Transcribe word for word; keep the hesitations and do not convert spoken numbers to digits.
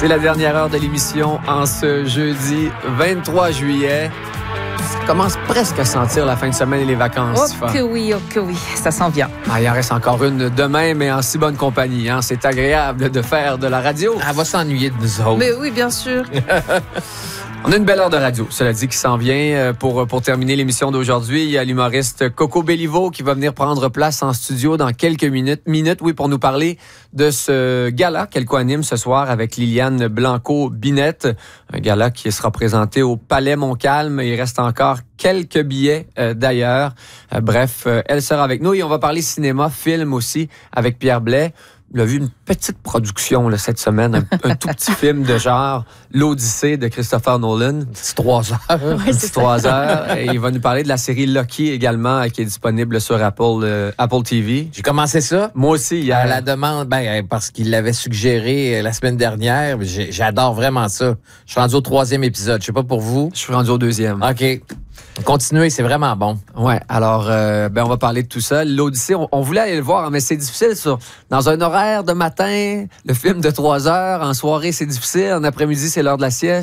C'est la dernière heure de l'émission en ce jeudi vingt-trois juillet. Ça commence presque à sentir la fin de semaine et les vacances. Oh Tifa. que oui, oh que oui, ça s'en vient. Ah, il en reste encore une demain, mais en si bonne compagnie. Hein? C'est agréable de faire de la radio. Elle va s'ennuyer de nous autres. Mais oui, bien sûr. On a une belle heure de radio, cela dit, qui s'en vient. Pour, pour terminer l'émission d'aujourd'hui, il y a l'humoriste Coco Bellivo qui va venir prendre place en studio dans quelques minutes. Minutes, oui, pour nous parler de ce gala qu'elle co-anime ce soir avec Liliane Blanco-Binette. Un gala qui sera présenté au Palais Montcalm. Il reste encore quelques billets euh, d'ailleurs. Euh, bref, euh, elle sera avec nous et on va parler cinéma, film aussi avec Pierre Blais. Il a vu une petite production là, cette semaine, un, un tout petit film de genre, L'Odyssée de Christopher Nolan. C'est trois heures. Ouais, C'est trois heures. Et il va nous parler de la série Lucky également, qui est disponible sur Apple, euh, Apple T V. J'ai commencé ça. Moi aussi, hier. À la demande, ben, parce qu'il l'avait suggéré la semaine dernière. J'ai- J'adore vraiment ça. Je suis rendu au troisième épisode. Je sais pas pour vous. Je suis rendu au deuxième. OK. Continuez, c'est vraiment bon. Ouais, alors, euh, ben, on va parler de tout ça. L'Odyssée, on, on voulait aller le voir, mais c'est difficile sur, dans un horaire de matin, le film de trois heures. En soirée, c'est difficile. En après-midi, c'est l'heure de la sieste.